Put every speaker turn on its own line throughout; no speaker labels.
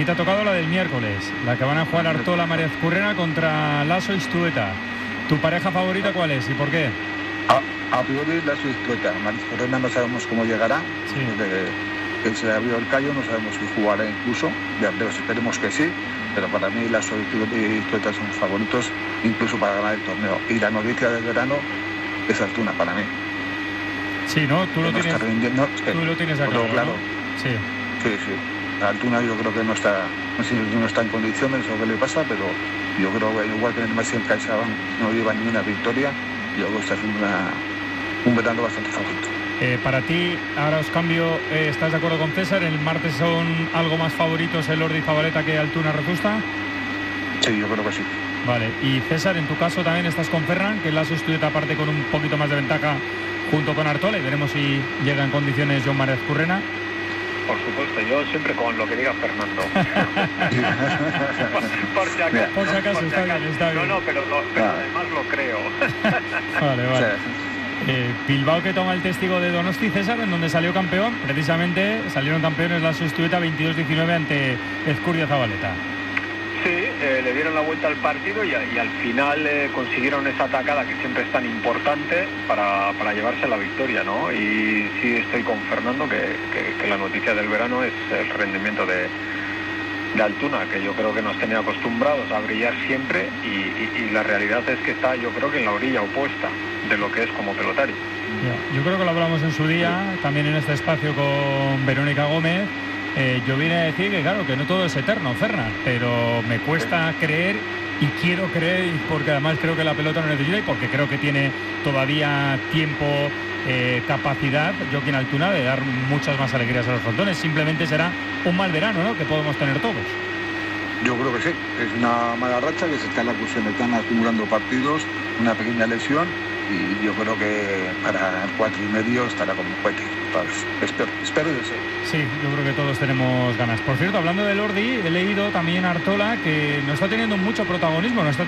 ti te ha tocado la del miércoles, la que van a jugar Artola María Ezcurrena contra Lasso Iztueta. ¿Tu pareja favorita cuál es y por qué?
A priori Lasso Iztueta. María Ezcurrena no sabemos cómo llegará.
Sí.
Que se le abrió el callo, no sabemos si jugará incluso, pero esperemos que sí. Pero para mí Lasso y Iztueta son favoritos incluso para ganar el torneo. Y la noticia del verano es Altuna para mí.
Sí, ¿no? Tú lo tienes acá,
claro.
¿no? Sí.
Sí. Altuna yo creo que no está en condiciones o qué le pasa, pero yo creo que igual que en el Messi en CaixaBank no lleva ninguna victoria, yo creo que está haciendo un verano bastante favorito.
Para ti, ahora os cambio, ¿estás de acuerdo con César? ¿El martes son algo más favoritos el Lordi y Zabaleta que Altuna Rezusta?
Sí, yo creo que sí.
Vale, y César, en tu caso también estás con Ferran, que Lasso Iztueta parte con un poquito más de ventaja junto con Artola, y veremos si llega en condiciones Jon María Ezcurrena.
Por supuesto, yo siempre con lo que diga Fernando. por si acaso,
está bien.
No, pero además lo creo.
Vale. Bilbao, que toma el testigo de Donosti, César, en donde salió campeón. Precisamente salieron campeones Lasso Iztueta 22-19 ante Ezcurdia Zabaleta.
Sí, le dieron la vuelta al partido y al final consiguieron esa atacada que siempre es tan importante para llevarse la victoria, ¿no? Y sí estoy con Fernando que la noticia del verano es el rendimiento de Altuna, que yo creo que nos tenía acostumbrados a brillar siempre y la realidad es que está, yo creo que en la orilla opuesta de lo que es como pelotario.
Yo creo que lo hablamos en su día, también en este espacio con Verónica Gómez. Yo vine a decir que claro, que no todo es eterno, Ferran, pero me cuesta creer y quiero creer, porque además creo que la pelota no necesita y porque creo que tiene todavía tiempo, capacidad, Joaquín Altuna, de dar muchas más alegrías a los frontones. Simplemente será un mal verano, ¿no?, que podemos tener todos.
Yo creo que sí, es una mala racha que se está acumulando partidos, una pequeña lesión, y yo creo que para el 4 y medio estará como un cohete. Espero que sí.
Sí, yo creo que todos tenemos ganas. Por cierto, hablando de Lordi, he leído también a Artola que no está teniendo mucho protagonismo, no está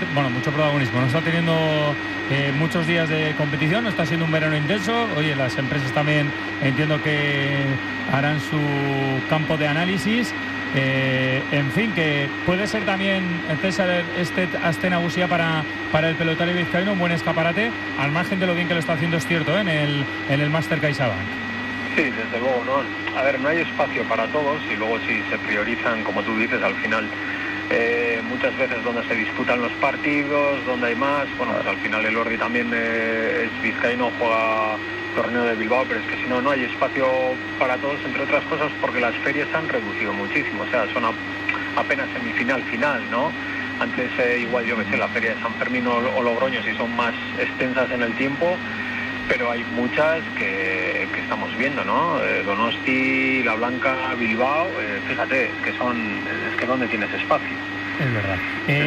teniendo muchos días de competición, no está siendo un verano intenso. Oye, las empresas también entiendo que harán su campo de análisis. En fin, que puede ser también, César, este Aste Nagusia para el pelotario vizcaíno un buen escaparate, al margen de lo bien que lo está haciendo, es cierto, en el Máster CaixaBank.
Sí, desde luego, ¿no? A ver, no hay espacio para todos y luego si se priorizan, como tú dices, al final muchas veces donde se disputan los partidos, donde hay más, bueno, pues al final el Lordi también es vizcaíno, juega torneo de Bilbao, pero es que si no hay espacio para todos, entre otras cosas porque las ferias han reducido muchísimo, o sea, son apenas final, ¿no? Antes igual, yo que sé, la feria de San Fermín o Logroño sí son más extensas en el tiempo, pero hay muchas que estamos viendo, ¿no? Donosti, La Blanca, Bilbao, fíjate, es que ¿dónde tienes espacio?
Es verdad.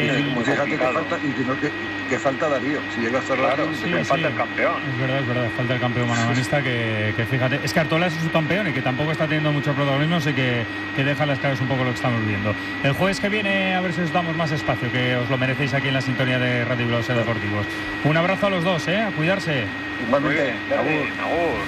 Fíjate que falta Darío. Si llega a estar
claro, falta el campeón.
Es verdad, falta el campeón manabanista que fíjate, es que Artola es su campeón y que tampoco está teniendo mucho protagonismo, sé que deja las caras un poco lo que estamos viendo. El jueves que viene a ver si os damos más espacio, que os lo merecéis aquí en la sintonía de Radio Bilbao Ser Deportivos. Un abrazo a los dos, a cuidarse.
Igualmente,
agur.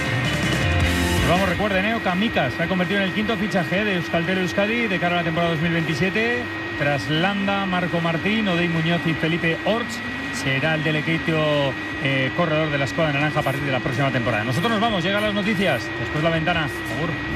Vamos, recuerden, Okamika se ha convertido en el quinto fichaje de Euskaltel Euskadi de cara a la temporada 2027. Tras Landa, Marco Martín, Odey Muñoz y Felipe Orts, será el delequito corredor de la escuadra naranja a partir de la próxima temporada. Nosotros nos vamos, llegan las noticias, después la ventana. Agur.